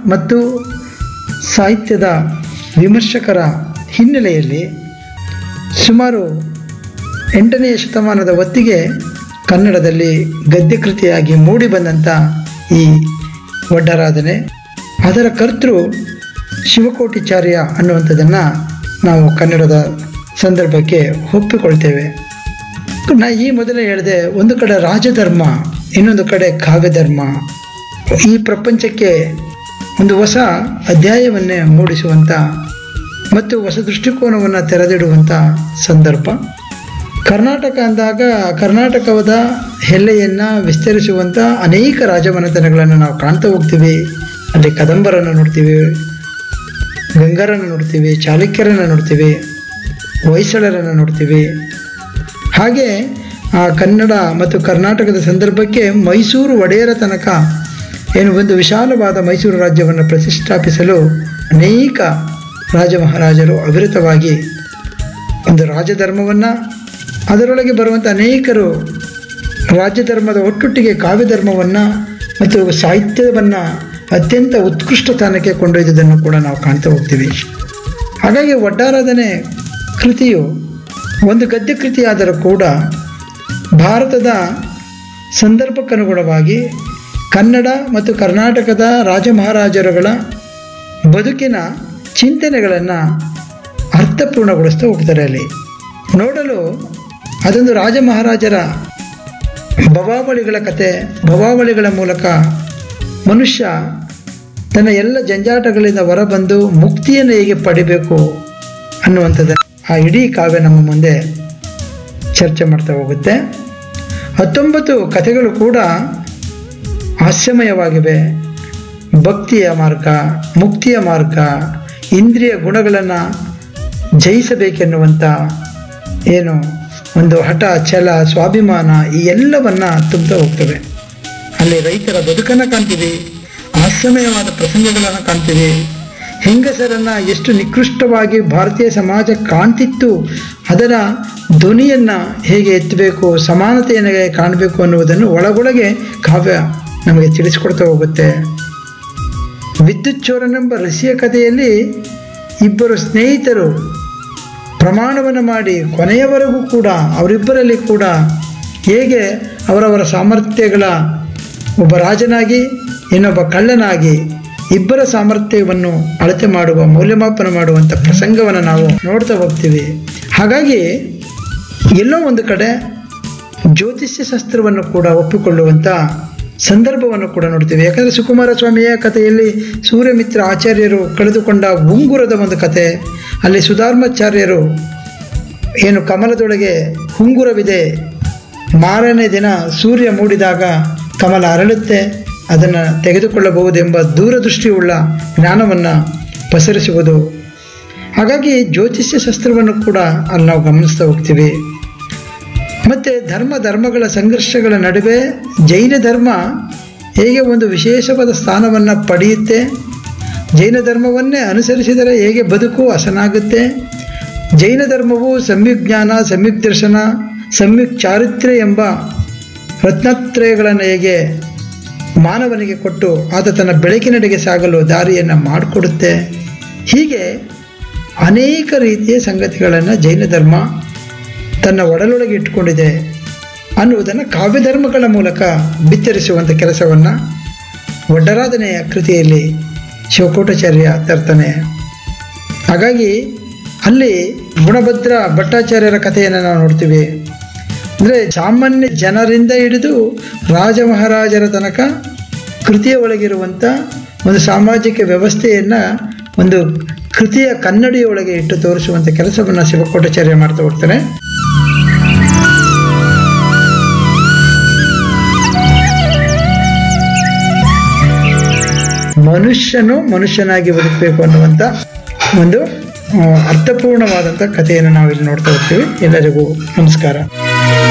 ಮತ್ತು ಸಾಹಿತ್ಯದ ವಿಮರ್ಶಕರ ಹಿನ್ನೆಲೆಯಲ್ಲಿ ಸುಮಾರು 8ನೇ ಶತಮಾನದ ಹೊತ್ತಿಗೆ ಕನ್ನಡದಲ್ಲಿ ಗದ್ಯಕೃತಿಯಾಗಿ ಮೂಡಿಬಂದಂಥ ಈ ಒಡ್ಡರಾಧನೆ, ಅದರ ಕರ್ತೃ ಶಿವಕೋಟಿಚಾರ್ಯ ಅನ್ನುವಂಥದ್ದನ್ನು ನಾವು ಕನ್ನಡದ ಸಂದರ್ಭಕ್ಕೆ ಒಪ್ಪಿಕೊಳ್ತೇವೆ. ನಾ ಈ ಮೊದಲೇ ಹೇಳಿದೆ, ಒಂದು ಕಡೆ ರಾಜಧರ್ಮ, ಇನ್ನೊಂದು ಕಡೆ ಕಾವ್ಯಧರ್ಮ, ಈ ಪ್ರಪಂಚಕ್ಕೆ ಒಂದು ಹೊಸ ಅಧ್ಯಾಯವನ್ನೇ ಮೂಡಿಸುವಂಥ ಮತ್ತು ಹೊಸ ದೃಷ್ಟಿಕೋನವನ್ನು ತೆರೆದಿಡುವಂಥ ಸಂದರ್ಭ. ಕರ್ನಾಟಕ ಅಂದಾಗ ಕರ್ನಾಟಕದ ಎಲ್ಲೆಯನ್ನು ವಿಸ್ತರಿಸುವಂಥ ಅನೇಕ ರಾಜಮನೆತನಗಳನ್ನು ನಾವು ಕಾಣ್ತಾ ಹೋಗ್ತೀವಿ. ಅಲ್ಲಿ ಕದಂಬರನ್ನು ನೋಡ್ತೀವಿ, ಗಂಗರನ್ನು ನೋಡ್ತೀವಿ, ಚಾಲುಕ್ಯರನ್ನು ನೋಡ್ತೀವಿ, ಹೊಯ್ಸಳರನ್ನು ನೋಡ್ತೀವಿ. ಹಾಗೆ ಆ ಕನ್ನಡ ಮತ್ತು ಕರ್ನಾಟಕದ ಸಂದರ್ಭಕ್ಕೆ ಮೈಸೂರು ಒಡೆಯರ ತನಕ ಏನು ಒಂದು ವಿಶಾಲವಾದ ಮೈಸೂರು ರಾಜ್ಯವನ್ನು ಪ್ರತಿಷ್ಠಾಪಿಸಲು ಅನೇಕ ರಾಜ ಮಹಾರಾಜರು ಅವಿರತವಾಗಿ ಒಂದು ರಾಜಧರ್ಮವನ್ನು, ಅದರೊಳಗೆ ಬರುವಂಥ ಅನೇಕರು ರಾಜ್ಯಧರ್ಮದ ಒಟ್ಟೊಟ್ಟಿಗೆ ಕಾವ್ಯಧರ್ಮವನ್ನು ಮತ್ತು ಸಾಹಿತ್ಯವನ್ನು ಅತ್ಯಂತ ಉತ್ಕೃಷ್ಟ ಸ್ಥಾನಕ್ಕೆ ಕೊಂಡೊಯ್ದುದನ್ನು ಕೂಡ ನಾವು ಕಾಣ್ತಾ ಹೋಗ್ತೀವಿ. ಹಾಗಾಗಿ ಒಡ್ಡಾರಾಧನೆ ಕೃತಿಯು ಒಂದು ಗದ್ಯ ಕೃತಿಯಾದರೂ ಕೂಡ ಭಾರತದ ಸಂದರ್ಭಕ್ಕನುಗುಣವಾಗಿ ಕನ್ನಡ ಮತ್ತು ಕರ್ನಾಟಕದ ರಾಜ ಮಹಾರಾಜರುಗಳ ಬದುಕಿನ ಚಿಂತನೆಗಳನ್ನು ಅರ್ಥಪೂರ್ಣಗೊಳಿಸ್ತಾ ಹೋಗ್ತಾರೆ. ಅಲ್ಲಿ ನೋಡಲು ಅದೊಂದು ರಾಜ ಮಹಾರಾಜರ ಭವಾವಳಿಗಳ ಕತೆ, ಭವಾವಳಿಗಳ ಮೂಲಕ ಮನುಷ್ಯ ತನ್ನ ಎಲ್ಲ ಜಂಜಾಟಗಳಿಂದ ಹೊರಬಂದು ಮುಕ್ತಿಯನ್ನು ಹೇಗೆ ಪಡಿಬೇಕು ಅನ್ನುವಂಥದ್ದು ಆ ಇಡೀ ಕಾವ್ಯ ನಮ್ಮ ಮುಂದೆ ಚರ್ಚೆ ಮಾಡ್ತಾ ಹೋಗುತ್ತೆ. 19 ಕಥೆಗಳು ಕೂಡ ಹಾಸ್ಯಮಯವಾಗಿವೆ. ಭಕ್ತಿಯ ಮಾರ್ಗ, ಮುಕ್ತಿಯ ಮಾರ್ಗ, ಇಂದ್ರಿಯ ಗುಣಗಳನ್ನು ಜಯಿಸಬೇಕೆನ್ನುವಂಥ ಏನು ಒಂದು ಹಠ, ಛಲ, ಸ್ವಾಭಿಮಾನ ಈ ಎಲ್ಲವನ್ನು ತುಂಬ್ತಾ ಹೋಗ್ತವೆ. ಅಲ್ಲಿ ರೈತರ ಬದುಕನ್ನು ಕಾಣ್ತೀವಿ, ಹಾಸ್ಯಮಯವಾದ ಪ್ರಸಂಗಗಳನ್ನು ಕಾಣ್ತೀವಿ. ಹೆಂಗಸರನ್ನು ಎಷ್ಟು ನಿಕೃಷ್ಟವಾಗಿ ಭಾರತೀಯ ಸಮಾಜ ಕಾಣ್ತಿತ್ತು, ಅದರ ಧ್ವನಿಯನ್ನು ಹೇಗೆ ಎತ್ತಬೇಕು, ಸಮಾನತೆಯನ್ನು ಹೇಗೆ ಕಾಣಬೇಕು ಅನ್ನುವುದನ್ನು ಒಳಗೊಳಗೆ ಕಾವ್ಯ ನಮಗೆ ತಿಳಿಸ್ಕೊಡ್ತಾ ಹೋಗುತ್ತೆ. ವಿದ್ಯುತ್ ಚೋರನೆಂಬ ರಸಿಯ ಕಥೆಯಲ್ಲಿ ಇಬ್ಬರು ಸ್ನೇಹಿತರು ಪ್ರಮಾಣವನ್ನು ಮಾಡಿ ಕೊನೆಯವರೆಗೂ ಕೂಡ ಅವರಿಬ್ಬರಲ್ಲಿ ಕೂಡ ಹೇಗೆ ಅವರವರ ಸಾಮರ್ಥ್ಯಗಳ ಒಬ್ಬ ರಾಜನಾಗಿ ಇನ್ನೊಬ್ಬ ಕಳ್ಳನಾಗಿ ಇಬ್ಬರ ಸಾಮರ್ಥ್ಯವನ್ನು ಅಳತೆ ಮಾಡುವ, ಮೌಲ್ಯಮಾಪನ ಮಾಡುವಂಥ ಪ್ರಸಂಗವನ್ನು ನಾವು ನೋಡ್ತಾ ಹೋಗ್ತೀವಿ. ಹಾಗಾಗಿ ಎಲ್ಲೋ ಒಂದು ಕಡೆ ಜ್ಯೋತಿಷ್ಯ ಶಾಸ್ತ್ರವನ್ನು ಕೂಡ ಒಪ್ಪಿಕೊಳ್ಳುವಂಥ ಸಂದರ್ಭವನ್ನು ಕೂಡ ನೋಡ್ತೀವಿ. ಯಾಕಂದರೆ ಸುಕುಮಾರ ಸ್ವಾಮಿಯ ಕಥೆಯಲ್ಲಿ ಸೂರ್ಯಮಿತ್ರ ಆಚಾರ್ಯರು ಕಳೆದುಕೊಂಡ ಉಂಗುರದ ಒಂದು ಕತೆ, ಅಲ್ಲಿ ಸುಧಾರ್ಮಾಚಾರ್ಯರು ಏನು ಕಮಲದೊಳಗೆ ಉಂಗುರವಿದೆ, ಮಾರನೇ ದಿನ ಸೂರ್ಯ ಮೂಡಿದಾಗ ಕಮಲ ಅರಳುತ್ತೆ, ಅದನ್ನು ತೆಗೆದುಕೊಳ್ಳಬಹುದೆಂಬ ದೂರದೃಷ್ಟಿಯುಳ್ಳ ಜ್ಞಾನವನ್ನು ಪಸರಿಸುವುದು. ಹಾಗಾಗಿ ಜ್ಯೋತಿಷ್ಯ ಶಾಸ್ತ್ರವನ್ನು ಕೂಡ ಅಲ್ಲಿ ನಾವು ಗಮನಿಸ್ತಾ ಹೋಗ್ತೀವಿ. ಮತ್ತು ಧರ್ಮಗಳ ಸಂಘರ್ಷಗಳ ನಡುವೆ ಜೈನ ಧರ್ಮ ಹೇಗೆ ಒಂದು ವಿಶೇಷವಾದ ಸ್ಥಾನವನ್ನು ಪಡೆಯುತ್ತೆ, ಜೈನ ಧರ್ಮವನ್ನೇ ಅನುಸರಿಸಿದರೆ ಹೇಗೆ ಬದುಕು ಹಸನಾಗುತ್ತೆ, ಜೈನ ಧರ್ಮವು ಸಮ್ಯಕ್ ಜ್ಞಾನ, ಸಮ್ಯಕ್ ದರ್ಶನ, ಸಮ್ಯಕ್ ಚಾರಿತ್ರ್ಯ ಎಂಬ ರತ್ನತ್ರಯಗಳನ್ನು ಹೇಗೆ ಮಾನವನಿಗೆ ಕೊಟ್ಟು ಆತ ತನ್ನ ಬೆಳಕಿನೆಡೆಗೆ ಸಾಗಲು ದಾರಿಯನ್ನು ಮಾಡಿಕೊಡುತ್ತೆ. ಹೀಗೆ ಅನೇಕ ರೀತಿಯ ಸಂಗತಿಗಳನ್ನು ಜೈನ ಧರ್ಮ ತನ್ನ ಒಡಲೊಳಗೆ ಇಟ್ಟುಕೊಂಡಿದೆ ಅನ್ನುವುದನ್ನು ಕಾವ್ಯಧರ್ಮಗಳ ಮೂಲಕ ಬಿತ್ತರಿಸುವಂಥ ಕೆಲಸವನ್ನು ಒಡ್ಡರಾಧನೆಯ ಕೃತಿಯಲ್ಲಿ ಶಿವಕೋಟಾಚಾರ್ಯ ತರ್ತಾನೆ. ಹಾಗಾಗಿ ಅಲ್ಲಿ ಗುಣಭದ್ರ ಭಟ್ಟಾಚಾರ್ಯರ ಕಥೆಯನ್ನು ನಾವು ನೋಡ್ತೀವಿ. ಅಂದರೆ ಸಾಮಾನ್ಯ ಜನರಿಂದ ಹಿಡಿದು ರಾಜ ಮಹಾರಾಜರ ತನಕ ಕೃತಿಯ ಒಳಗಿರುವಂಥ ಒಂದು ಸಾಮಾಜಿಕ ವ್ಯವಸ್ಥೆಯನ್ನು ಒಂದು ಕೃತಿಯ ಕನ್ನಡಿಯೊಳಗೆ ಇಟ್ಟು ತೋರಿಸುವಂಥ ಕೆಲಸವನ್ನು ಶಿವಕೋಟಾಚಾರ್ಯ ಮಾಡ್ತಾ ಹೋಗ್ತಾರೆ. ಮನುಷ್ಯನು ಮನುಷ್ಯನಾಗಿ ಬದುಕಬೇಕು ಅನ್ನುವಂಥ ಒಂದು ಅರ್ಥಪೂರ್ಣವಾದಂಥ ಕಥೆಯನ್ನು ನಾವು ಇಲ್ಲಿ ನೋಡ್ತಾ ಹೋಗ್ತೀವಿ. ಎಲ್ಲರಿಗೂ ನಮಸ್ಕಾರ.